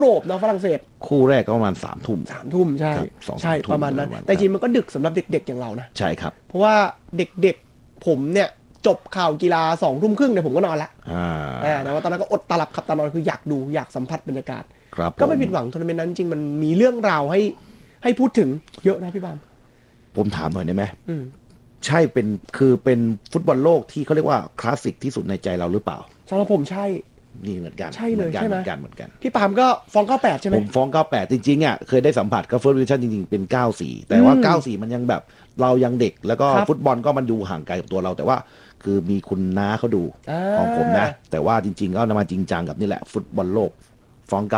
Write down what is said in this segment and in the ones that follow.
โรปเนาะฝรั่งเศสคู่แรกก็ประมาณ3 ทุ่ม 3 ทุ่มใช่ใช่ประมาณนั้นแต่จริงมันก็ดึกสำหรับเด็กๆอย่างเรานะใช่ครับเพราะว่าเด็กๆผมเนี่ยจบข่าวกีฬา2 ทุ่มครึ่งเนี่ยผมก็นอนละแต่ว่าตอนนั้นก็อดตาหลับขับตานอนคืออยากดูอยากสัมผัสบรรยากาศก็ไม่ผิดหวังทัวร์นาเมนต์นั้นจริงมันมีเรื่องราวให้พูดถึงเยอะนะพี่บามผมถามหน่อยได้ไหมใช่เป็นฟุตบอลโลกที่เขาเรียกว่าคลาสสิกที่สุดในใจเราหรือเปล่าสำหรับผมใช่นี่เหมือนกันใช่เลยใช่ไหมเหมือนกันพี่ปามก็ฟ้อง98ใช่ไหมผมฟ้อง98จริงๆอ่ะเคยได้สัมผัสกับเฟิร์สดิวิชั่นจริงๆเป็น94แต่ว่า94มันยังแบบเรายังเด็กแล้วก็ฟุตบอลก็มันดูห่างไกลกับตัวเราแต่ว่าคือมีคุณน้าเขาดูของผมนะแต่ว่าจริงๆก็นำมาจริงจังกับนี่แหละฟุตบอลโลกฟ้อง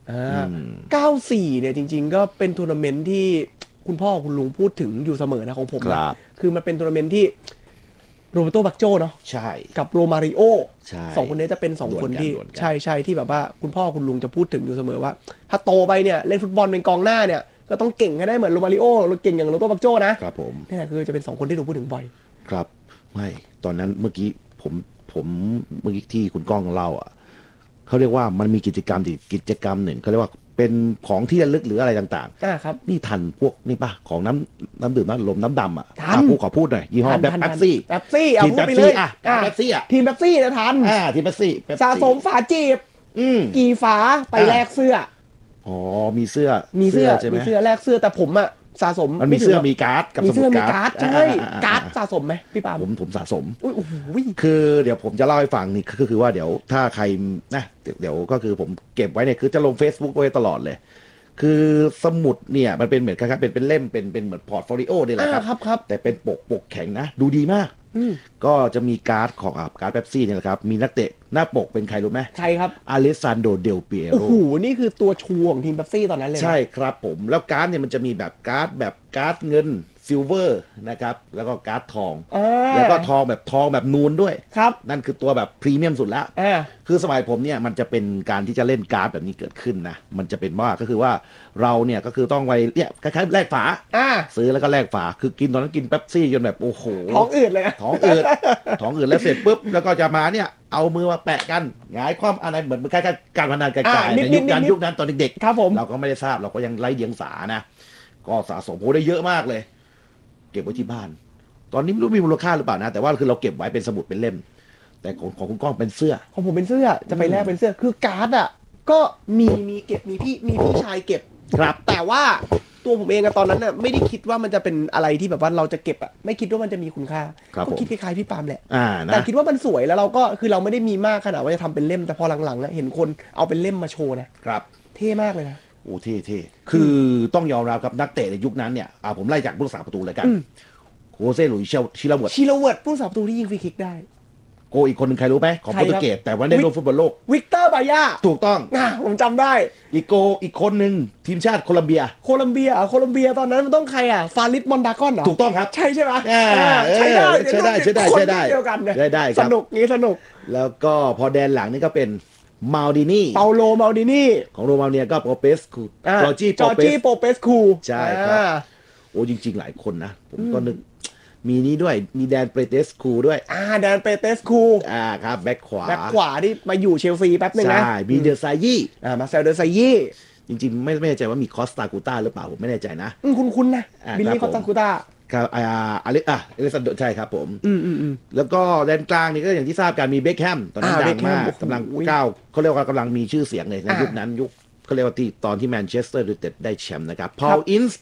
94เนี่ยจริงๆก็เป็นทัวร์นาเมนต์ที่คุณพ่อคุณลุงพูดถึงอยู่เสมอนะของผมนะคือมันเป็นทัวร์นาเมนต์ที่โรเบโตบักโจเนาะใช่กับโรมาริโอ2 คนนี้จะเป็น2 คนที่ใช่ที่แบบว่าคุณพ่อคุณลุงจะพูดถึงอยู่เสมอว่าถ้าโตไปเนี่ยเล่นฟุตบอลเป็นกองหน้าเนี่ยก็ต้องเก่งให้ได้เหมือนโรมาริโอเก่งอย่างโรเบโตบักโจนะครับผมนี่คือจะเป็น2 คนที่ถูกพูดถึงบ่อยครับไม่ตอนนั้นเมื่อกี้ผมเมื่อกี้ที่คุณก้องเล่าอ่ะเขาเรียกว่ามันมีกิจกรรมหนึ่งเขาเรียกว่าเป็นของที่ระลึกหรืออะไรต่างๆครับนี่ทันพวกนี่ป่ะของน้ำดื่มน้ำลมน้ำดำอ่ะขอพูดหน่อยยี่ห้อแบบเป๊ปซี่เอาพูดไปเลยเป๊ปซี่อ่ะทีมเป๊ปซี่นะทันทีมเป๊ปซี่สะสมฝาจีบกี่ฝาไปแลกเสื้ออ๋อมีเสื้อใช่ไหมมีเสื้อแลกเสื้อแต่ผมอ่ะสะสมมันมีเสื้อมีการ์ดกับสมุดการ์ดใช่การ์ดสะสมไหมพี่ปามผมสะสมโอ้โหคือเดี๋ยวผมจะเล่าให้ฟังนี่ก็คือว่าเดี๋ยวถ้าใครนะเดี๋ยวก็คือผมเก็บไว้เนี่ยคือจะลง Facebook ไว้ตลอดเลยคือสมุดเนี่ยมันเป็นเหมือนคล้ายๆเป็นเล่มเป็นเหมือนพอร์ตโฟลิโอนี่แหละครับแต่เป็นปกแข็งนะดูดีมากก็จะมีการ์ดของการ์ดเป๊ปซี่เนี่ยแหละครับมีนักเตะหน้าปกเป็นใครรู้ไหมใครครับอเลซานโดเดลเปียโรโอ้โหนี่คือตัวชูของทีมเป๊ปซี่ตอนนั้นเลยใช่ครับผมแล้วการ์ดเนี่ยมันจะมีแบบการ์ดเงินซิลเวอร์นะครับแล้วก็การ์ดทองแล้วก็ทองแบบนูนด้วยครับนั่นคือตัวแบบพรีเมียมสุดแล้วคือสมัยผมเนี่ยมันจะเป็นการที่จะเล่นการ์ดแบบนี้เกิดขึ้นนะมันจะเป็นว่าก็คือว่าเราเนี่ยก็คือต้องไปเนี่ยคล้ายๆแลกฝาซื้อแล้วก็แลกฝาคือกินตอนนั้นกินเป๊ปซี่จนแบบโอ้โหท้องอืดเลยท้องอืดแล้วเสร็จปุ๊บแล้วก็จะมาเนี่ยเอามือมาแปะกันหงายความอะไรเหมือนคล้ายๆการพนันไกลๆในยุคนั้นตอนเด็กๆครับผมเราก็ไม่ได้ทราบเราก็ยังไร้เดียงสานะก็สะสมโหได้เยอะมากเลยเก็บไว้ที่บ้านตอนนี้ไม่รู้มีมูลค่าหรือเปล่านะแต่ว่าคือเราเก็บไว้เป็นสมุดเป็นเล่มแต่ของคุณก้องเป็นเสื้อของผมเป็นเสื้อจะไปแลกเป็นเสื้อคือการ์ดอ่ะก็มีเก็บมีพี่ชายเก็บครับแต่ว่าตัวผมเองอะตอนนั้นน่ะไม่ได้คิดว่ามันจะเป็นอะไรที่แบบว่าเราจะเก็บอะไม่คิดว่ามันจะมีคุณค่าก็คิดคล้ายๆพี่ปาล์มแหละแต่คิดว่ามันสวยแล้วเราก็คือเราไม่ได้มีมากขนาดว่าจะทำเป็นเล่มแต่พอหลังๆเห็นคนเอาเป็นเล่มมาโชว์นะครับเท่มากเลยนะโอ้เท่คือต้องยอมรับครับนักเตะในยุคนั้นเนี่ยผมไล่จากผู้รักษาประตูเลยกันโคเซ่หลุยส์ชิลาเวิร์ดผู้รักษาประตูที่ยิงฟรีคิกได้โกอีกคนหนึ่งใครรู้ไหมของโปรตุเกสแต่ว่าได้ร่วมฟุตบอลโลกวิกเตอร์บาย่าถูกต้องผมจำได้อีกคนหนึ่งทีมชาติโคลัมเบียตอนนั้นมันต้องใครฟาริสมอนดากอนเหรอถูกต้องครับใช่ไหมใช่ได้เดียวกันได้สนุกแล้วก็พอแดนหลังนี่ก็เป็นมาลดินีเปาโลมาลดินีของโรมาเนียก็โปเปสคูจอร์จี้โปเปสคูใช่ครับโอ้จริงๆหลายคนนะผมก็นึกมีนี้ด้วยมีแดนเปเตสคูด้วยแดนเปเตสคูครับแบ็คขวาที่มาอยู่เชลซีแป๊บนึงนะใช่มีเดอร์ไซยี่มาเซลเดอร์ไซยี่จริงๆไม่แน่ใจว่ามีคอสตากูต้าหรือเปล่าผมไม่แน่ใจนะคุ้นๆนะบิลลี่คอสตากูต้าครับอเลซันโดใช่ครับผมแล้วก็แดนกลางนี่ก็อย่างที่ทราบกันมีเบคแฮมตอนนั้นดังมากกำลังก้าวเขาเรียกว่ากำลังมีชื่อเสียงเลยในยุคนั้นเขาเรียกว่าที่ตอนที่แมนเชสเตอร์ยูไนเต็ดได้แชมป์นะครับพอลอิน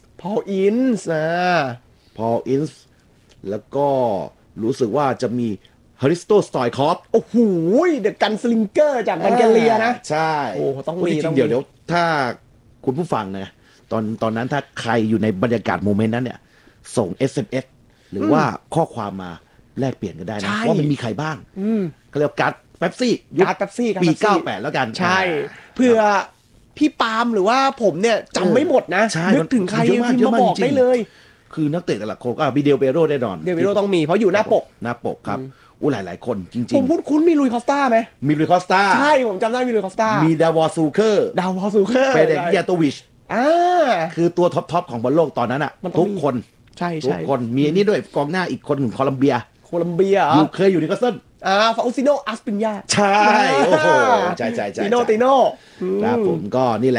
ส์แล้วก็รู้สึกว่าจะมีฮาริสโตสตอยคอฟโอ้โหเดอะกันสลิงเกอร์จากบัลแกเรียนะใช่โอ้ต้องมีเดี๋ยวถ้าคุณผู้ฟังนะตอนนั้นถ้าใครอยู่ในบรรยากาศโมเมนต์นั้นเนี่ยส่ง SMS หรือว่าข้อความมาแลกเปลี่ยนกันได้นะว่ามันมีใครบ้างเขาเรียกการ์ดเป๊ปซี่ปี98แล้วกันใช่เพื่อพี่ปาล์มหรือว่าผมเนี่ยจำไม่หมดนะนึกถึงใครพิมพ์มาบอกได้เลยคือนักเตะแต่ละคนก็มีเดลเปโรแน่นอนเดลเปโรต้องมีเพราะอยู่หน้าปกครับหลายคนจริงๆผมพูดคุ้นมีลุยคอสตาไหมมีลุยคอสตาใช่ผมจำได้มีลุยคอสตามีดาวอซูเคอร์เปเดกยาโตวิชคือตัวท็อปของบอลโลกตอนนั้นอ่ะทุกคนมีนี่ด้วยกองหน้าอีกคนหนึ่งโคลัมเบียเคยอยู่นิวคาสเซิลฟาอุซิโนอัสปิญญาใช่โอ้โหใช่ติโน่ครับผมก็นี่แหละ